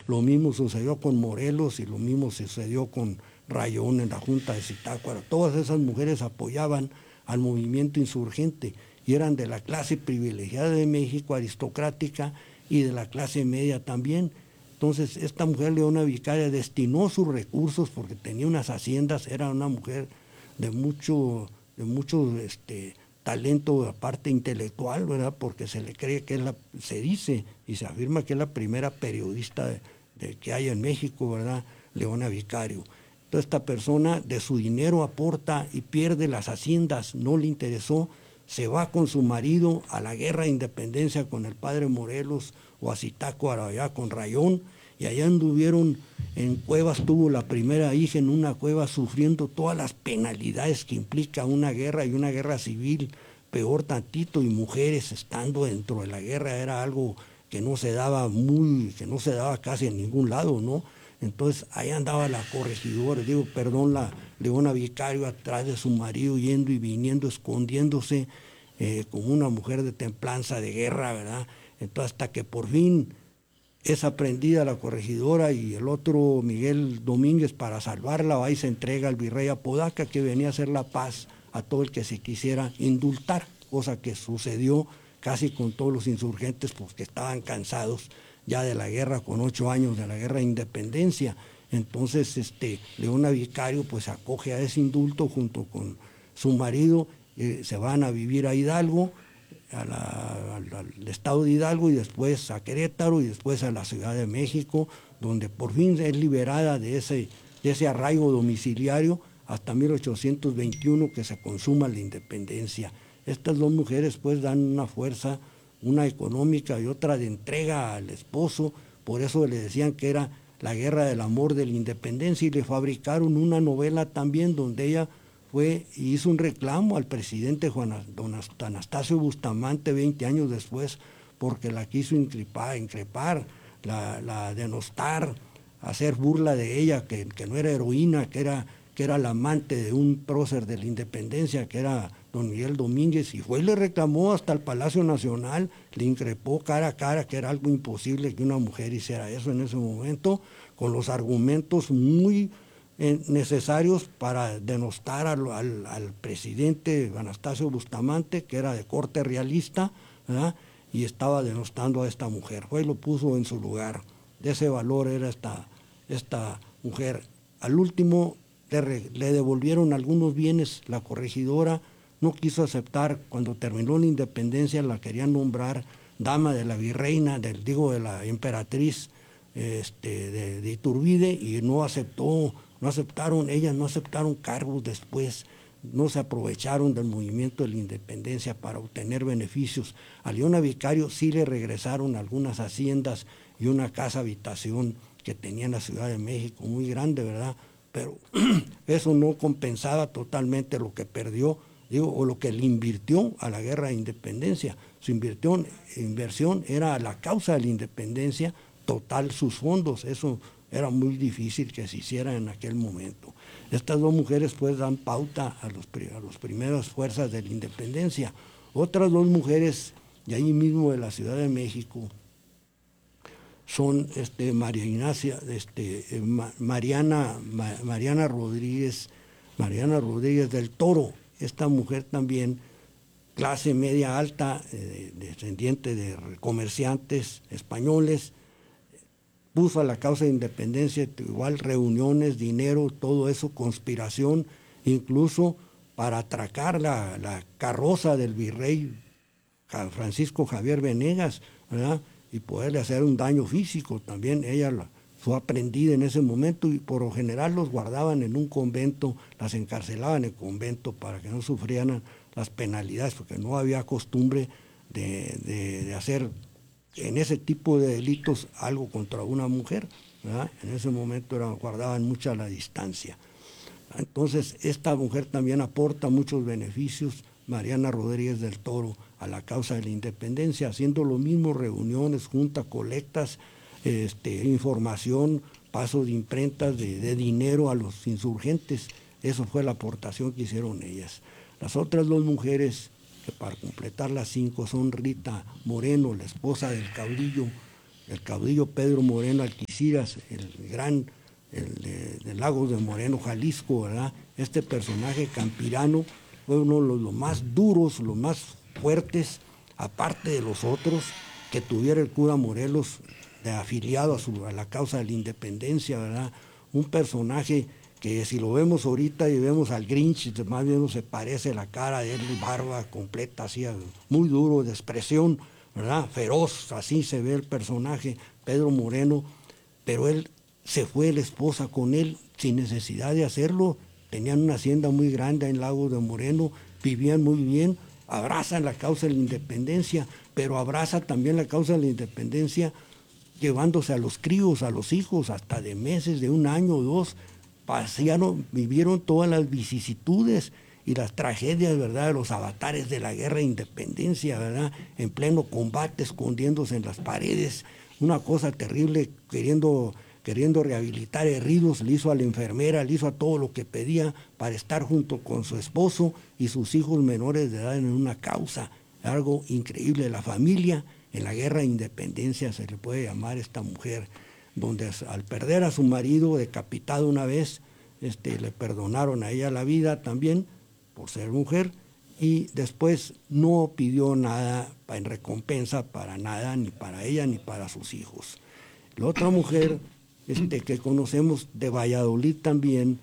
Lo mismo sucedió con Morelos y lo mismo sucedió con Rayón en la Junta de Zitácuaro. Todas esas mujeres apoyaban al movimiento insurgente y eran de la clase privilegiada de México, aristocrática, y de la clase media también. Entonces esta mujer Leona Vicaria destinó sus recursos porque tenía unas haciendas, era una mujer de mucho talento, aparte intelectual, ¿verdad? Porque se le cree que se dice y se afirma que es la primera periodista que hay en México, ¿verdad? Leona Vicario. Entonces esta persona de su dinero aporta y pierde las haciendas, no le interesó, se va con su marido a la guerra de independencia con el padre Morelos o a Zitácuaro allá con Rayón, y allá anduvieron en cuevas, tuvo la primera hija en una cueva sufriendo todas las penalidades que implica una guerra y una guerra civil, peor tantito, y mujeres estando dentro de la guerra era algo que no se daba casi en ningún lado, ¿no? Entonces ahí andaba la corregidora, la Leona Vicario atrás de su marido, yendo y viniendo, escondiéndose como una mujer de templanza de guerra, ¿verdad? Entonces hasta que por fin es aprendida la corregidora y el otro Miguel Domínguez, para salvarla, va y se entrega al virrey Apodaca, que venía a hacer la paz a todo el que se quisiera indultar, cosa que sucedió casi con todos los insurgentes, porque estaban cansados ya de la guerra, con 8 años de la guerra de independencia. Entonces Leona Vicario pues acoge a ese indulto junto con su marido, se van a vivir a Hidalgo, al estado de Hidalgo, y después a Querétaro, y después a la Ciudad de México, donde por fin es liberada de ese arraigo domiciliario hasta 1821, que se consuma la independencia. Estas dos mujeres pues dan una fuerza, una económica y otra de entrega al esposo, por eso le decían que era la guerra del amor de la independencia, y le fabricaron una novela también donde ella fue y hizo un reclamo al presidente don Anastasio Bustamante 20 años después, porque la quiso increpar, la denostar, hacer burla de ella, que no era heroína, que era la amante de un prócer de la independencia, que era don Miguel Domínguez, y fue y le reclamó hasta el Palacio Nacional, le increpó cara a cara que era algo imposible que una mujer hiciera eso en ese momento, con los argumentos muy necesarios para denostar al presidente Anastasio Bustamante, que era de corte realista, ¿verdad? Y estaba denostando a esta mujer. Fue y lo puso en su lugar. De ese valor era esta mujer. Al último le devolvieron algunos bienes, la corregidora no quiso aceptar. Cuando terminó la independencia la querían nombrar dama de la virreina, de la emperatriz de Iturbide, y no aceptaron, ellas no aceptaron cargos después, no se aprovecharon del movimiento de la independencia para obtener beneficios. A Leona Vicario sí le regresaron algunas haciendas y una casa habitación que tenía en la Ciudad de México, muy grande, ¿verdad? Pero eso no compensaba totalmente lo que perdió, o lo que le invirtió a la guerra de independencia. Su inversión era a la causa de la independencia total, sus fondos, eso era muy difícil que se hiciera en aquel momento. Estas dos mujeres pues dan pauta a las primeras fuerzas de la independencia. Otras dos mujeres de ahí mismo de la Ciudad de México son Mariana Rodríguez del Toro. Esta mujer también, clase media alta, descendiente de comerciantes españoles, puso a la causa de independencia igual reuniones, dinero, todo eso, conspiración, incluso para atracar la carroza del virrey Francisco Javier Venegas, ¿verdad? Y poderle hacer un daño físico. También ella fue aprendida en ese momento, y por lo general los guardaban en un convento, las encarcelaban en el convento para que no sufrieran las penalidades, porque no había costumbre de hacer en ese tipo de delitos algo contra una mujer, ¿verdad? En ese momento guardaban mucha la distancia. Entonces esta mujer también aporta muchos beneficios, Mariana Rodríguez del Toro, a la causa de la independencia, haciendo lo mismo, reuniones, juntas, colectas, información, paso de imprentas de dinero a los insurgentes. Eso fue la aportación que hicieron ellas. Las otras dos mujeres, que para completar las 5 son Rita Moreno, la esposa del caudillo el caudillo Pedro Moreno Alquiciras, el gran, de Lagos de Moreno, Jalisco, ¿verdad? Este personaje campirano fue uno de los más duros, los más fuertes, aparte de los otros, que tuviera el cura Morelos de afiliado a la causa de la independencia, ¿verdad? Un personaje que si lo vemos ahorita y vemos al Grinch, más bien no se parece la cara de él, barba completa, así, muy duro, de expresión, ¿verdad? Feroz, así se ve el personaje, Pedro Moreno, pero él se fue la esposa con él sin necesidad de hacerlo, tenían una hacienda muy grande en Lagos de Moreno, vivían muy bien, abrazan la causa de la independencia, pero abraza también la causa de la independencia llevándose a los críos, a los hijos, hasta de meses, de un año o dos, pasearon, vivieron todas las vicisitudes y las tragedias, ¿verdad?, de los avatares de la guerra de independencia, ¿verdad?, en pleno combate, escondiéndose en las paredes, una cosa terrible, queriendo rehabilitar heridos, le hizo a la enfermera, le hizo a todo lo que pedía para estar junto con su esposo y sus hijos menores de edad en una causa, algo increíble. La familia en la guerra de independencia se le puede llamar esta mujer, donde al perder a su marido decapitado una vez, le perdonaron a ella la vida también por ser mujer, y después no pidió nada en recompensa para nada, ni para ella ni para sus hijos. La otra mujer que conocemos de Valladolid también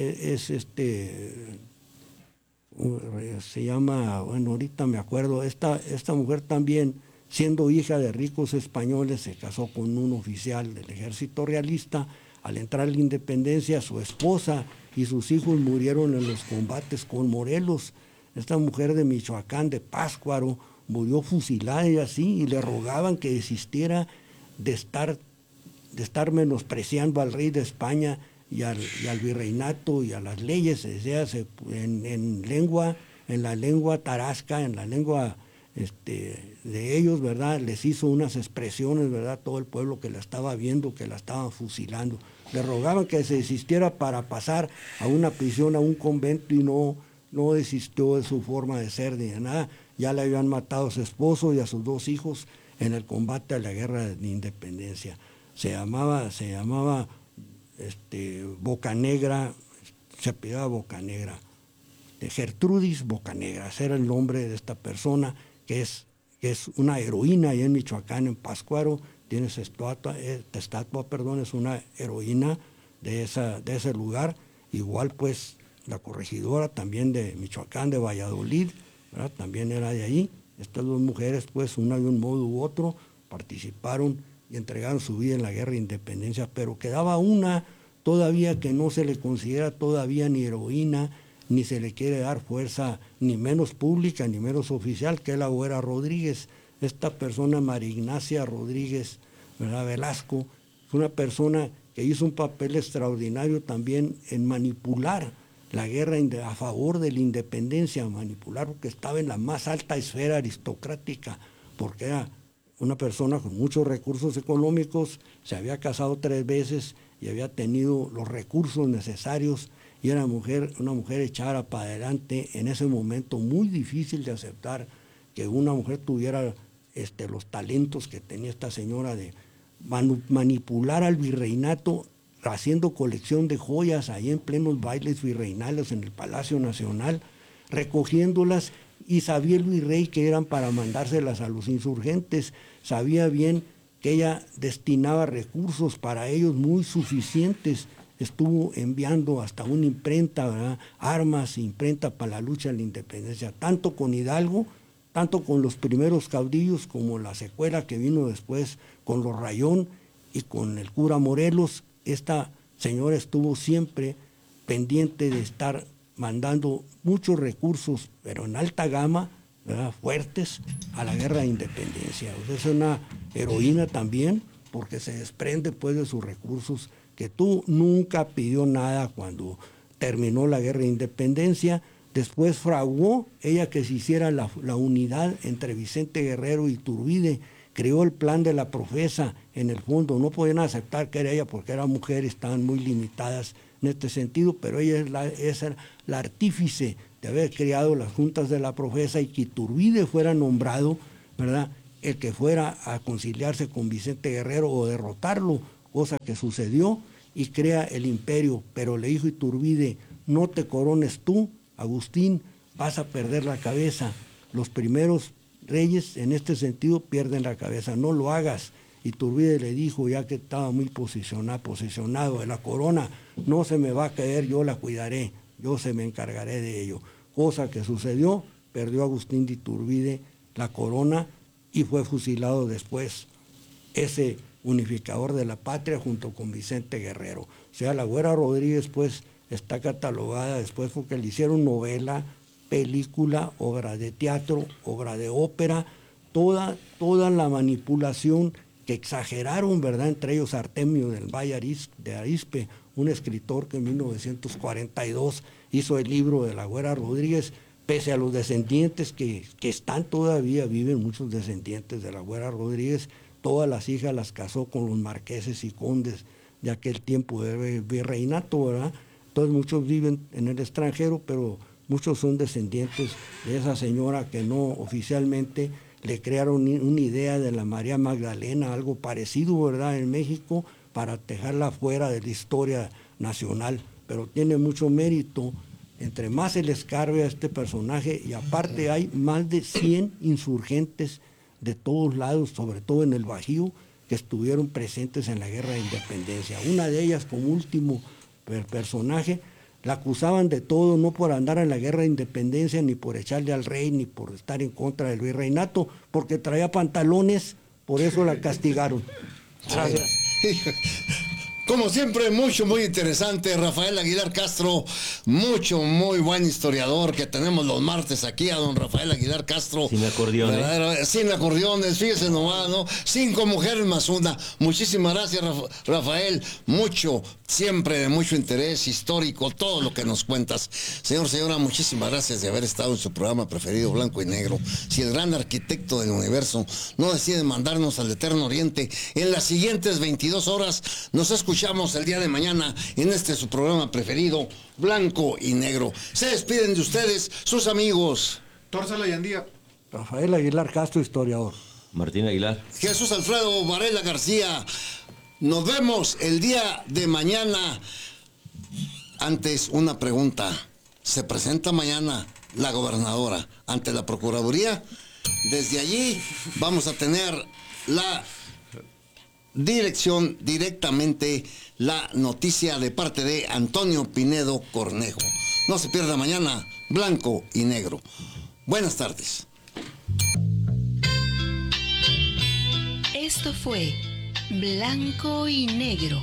se llama, bueno, ahorita me acuerdo, esta mujer también, siendo hija de ricos españoles, se casó con un oficial del ejército realista. Al entrar a la independencia, su esposa y sus hijos murieron en los combates con Morelos. Esta mujer de Michoacán, de Pátzcuaro, murió fusilada y así, y le rogaban que desistiera de estar menospreciando al rey de España y al virreinato y a las leyes, en la lengua tarasca, en la lengua de ellos, ¿verdad? Les hizo unas expresiones, ¿verdad? Todo el pueblo que la estaba viendo, que la estaban fusilando. Le rogaban que se desistiera para pasar a una prisión, a un convento, y no desistió de su forma de ser ni de nada. Ya le habían matado a su esposo y a sus 2 hijos en el combate a la guerra de independencia. Se llamaba Bocanegra, se apellidaba Bocanegra, de Gertrudis Bocanegra, ese era el nombre de esta persona, que es una heroína allá en Michoacán, en Pátzcuaro. Tiene estatua, es una heroína de ese lugar. Igual pues la corregidora también de Michoacán, de Valladolid, ¿verdad?, también era de allí. Estas 2 mujeres, pues, una de un modo u otro, participaron y entregaron su vida en la guerra de independencia, pero quedaba una todavía que no se le considera todavía ni heroína, ni se le quiere dar fuerza, ni menos pública, ni menos oficial, que es la Güera Rodríguez. Esta persona, María Ignacia Rodríguez, ¿verdad?, Velasco, fue una persona que hizo un papel extraordinario también en manipular la guerra a favor de la independencia, manipular, porque estaba en la más alta esfera aristocrática, porque era una persona con muchos recursos económicos, se había casado 3 veces y había tenido los recursos necesarios, y era una mujer echada para adelante en ese momento muy difícil de aceptar, que una mujer tuviera los talentos que tenía esta señora de manipular al virreinato, haciendo colección de joyas ahí en plenos bailes virreinales en el Palacio Nacional, recogiéndolas, y sabía el virrey que eran para mandárselas a los insurgentes. Sabía bien que ella destinaba recursos para ellos muy suficientes. Estuvo enviando hasta una imprenta, ¿verdad?, armas, imprenta para la lucha de la independencia, tanto con Hidalgo, tanto con los primeros caudillos, como la secuela que vino después con los Rayón y con el cura Morelos. Esta señora estuvo siempre pendiente de estar mandando muchos recursos, pero en alta gama, ¿verdad?, fuertes, a la guerra de independencia. O sea, es una heroína también, porque se desprende pues de sus recursos, que tú nunca pidió nada cuando terminó la guerra de independencia. Después fraguó ella que se hiciera la unidad entre Vicente Guerrero y Iturbide, creó el plan de la profesa. En el fondo no podían aceptar que era ella porque era mujer, estaban muy limitadas en este sentido, pero ella es la artífice de haber creado las juntas de la profesa y que Iturbide fuera nombrado, ¿verdad?, el que fuera a conciliarse con Vicente Guerrero o derrotarlo, cosa que sucedió, y crea el imperio. Pero le dijo Iturbide, no te corones tú, Agustín, vas a perder la cabeza. Los primeros reyes en este sentido pierden la cabeza, no lo hagas. Iturbide le dijo, ya que estaba muy posicionado de la corona, no se me va a caer, yo la cuidaré, yo se me encargaré de ello. Cosa que sucedió, perdió Agustín de Iturbide la corona y fue fusilado después ese unificador de la patria junto con Vicente Guerrero. O sea, la Güera Rodríguez pues está catalogada después porque le hicieron novela, película, obra de teatro, obra de ópera, toda la manipulación que exageraron, ¿verdad? Entre ellos Artemio del Valle de Arizpe, un escritor que en 1942 hizo el libro de la Güera Rodríguez, pese a los descendientes que están todavía, viven muchos descendientes de la Güera Rodríguez, todas las hijas las casó con los marqueses y condes de aquel tiempo de virreinato, ¿verdad? Entonces muchos viven en el extranjero, pero muchos son descendientes de esa señora que no oficialmente le crearon una idea de la María Magdalena, algo parecido, ¿verdad?, en México, para dejarla fuera de la historia nacional. Pero tiene mucho mérito, entre más se le escarbe a este personaje, y aparte hay más de 100 insurgentes de todos lados, sobre todo en el Bajío, que estuvieron presentes en la Guerra de Independencia. Una de ellas, como último personaje, la acusaban de todo, no por andar en la Guerra de Independencia, ni por echarle al rey, ni por estar en contra del virreinato, porque traía pantalones, por eso la castigaron. Gracias. Como siempre, muy interesante, Rafael Aguilar Castro, muy buen historiador que tenemos los martes aquí a don Rafael Aguilar Castro. Sin acordeones. Sin acordeones, fíjese nomás, ¿no? 5 mujeres más una. Muchísimas gracias, Rafael. Siempre de mucho interés histórico, todo lo que nos cuentas. Señora, muchísimas gracias de haber estado en su programa preferido, Blanco y Negro. Si el gran arquitecto del universo no decide mandarnos al Eterno Oriente, en las siguientes 22 horas nos escuchamos el día de mañana en su programa preferido, Blanco y Negro. Se despiden de ustedes sus amigos Tórzala y Andía, Rafael Aguilar Castro, historiador. Martín Aguilar. Jesús Alfredo Varela García. Nos vemos el día de mañana. Antes, una pregunta. ¿Se presenta mañana la gobernadora ante la Procuraduría? Desde allí vamos a tener la dirección, directamente la noticia de parte de Antonio Pinedo Cornejo. No se pierda mañana, Blanco y Negro. Buenas tardes. Esto fue Blanco y Negro.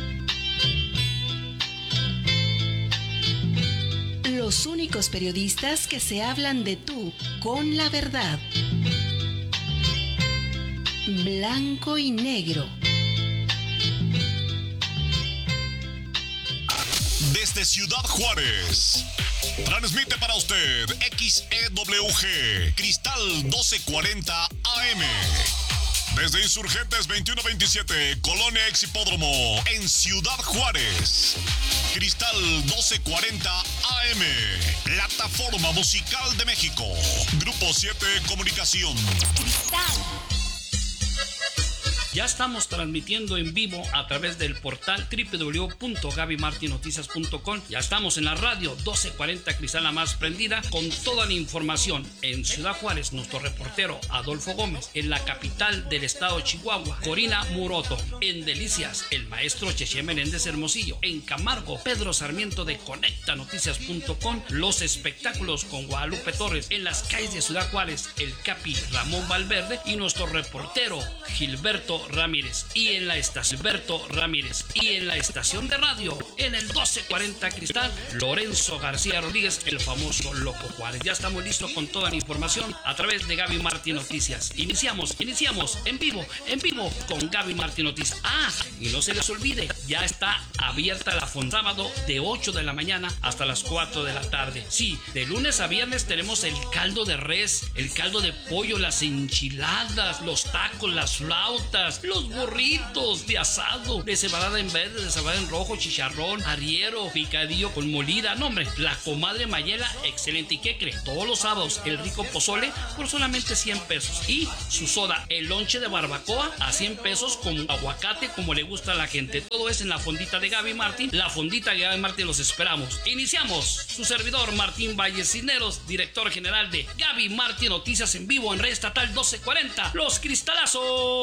Los únicos periodistas que se hablan de tú con la verdad. Blanco y Negro. Desde Ciudad Juárez, transmite para usted XEWG, Cristal 1240 AM. Desde Insurgentes 2127, Colonia Ex Hipódromo, en Ciudad Juárez. Cristal 1240 AM, Plataforma Musical de México. Grupo 7 Comunicación. Cristal. Ya estamos transmitiendo en vivo a través del portal www.gabymartinoticias.com. Ya estamos en la radio 1240 Cristal, la más prendida, con toda la información. En Ciudad Juárez, nuestro reportero Adolfo Gómez. En la capital del estado de Chihuahua, Corina Muroto. En Delicias, el maestro Cheche Menéndez Hermosillo. En Camargo, Pedro Sarmiento de ConectaNoticias.com. Los espectáculos con Guadalupe Torres. En las calles de Ciudad Juárez, el Capi Ramón Valverde y nuestro reportero Gilberto Ramírez. Y en la estación de radio, en el 1240 Cristal, Lorenzo García Rodríguez, el famoso Loco Juárez. Ya estamos listos con toda la información a través de Gaby Martín Noticias. Iniciamos en vivo con Gaby Martín Noticias. Y no se les olvide, ya está abierta la fonda sábado de 8 de la mañana hasta las 4 de la tarde. Sí, de lunes a viernes tenemos el caldo de res, el caldo de pollo, las enchiladas, los tacos, las flautas, los burritos de asado, de cebada en verde, de cebada en rojo, chicharrón, chicharrón, arriero, picadillo con molida. No, hombre, la comadre Mayela, excelente. ¿Y qué cree? Todos los sábados el rico pozole por solamente 100 pesos. Y su soda, el lonche de barbacoa a 100 pesos con aguacate como le gusta a la gente. Todo es en la fondita de Gaby Martín. La fondita de Gaby Martín, los esperamos. Iniciamos. Su servidor Martín Valles Cisneros, director general de Gaby Martín Noticias en vivo en Red Estatal 1240. Los Cristalazos.